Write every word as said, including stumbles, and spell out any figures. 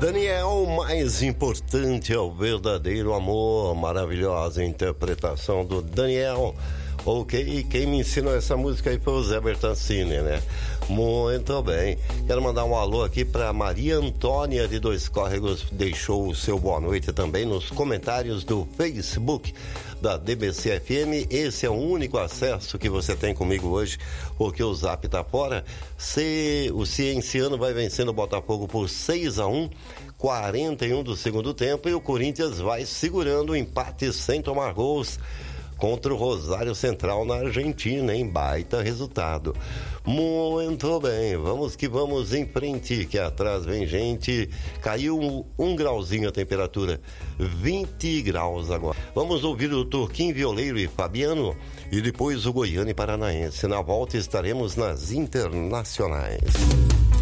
Daniel, mais importante é o verdadeiro amor. Maravilhosa interpretação do Daniel. Ok, quem me ensinou essa música aí foi o Zé Bertancini, né? Muito bem. Quero mandar um alô aqui para Maria Antônia de Dois Córregos, deixou o seu boa noite também nos comentários do Facebook da D B C F M. Esse é o único acesso que você tem comigo hoje, porque o Zap tá fora. Se, o Cienciano vai vencendo o Botafogo por seis a um, quarenta e um do segundo tempo, e o Corinthians vai segurando o empate sem tomar gols contra o Rosário Central na Argentina, em baita resultado. Muito bem, vamos que vamos em frente, que atrás vem gente. Caiu um, um grauzinho a temperatura, vinte graus agora. Vamos ouvir o Turquim Violeiro e Fabiano, e depois o Goiânia e Paranaense. Na volta estaremos nas internacionais.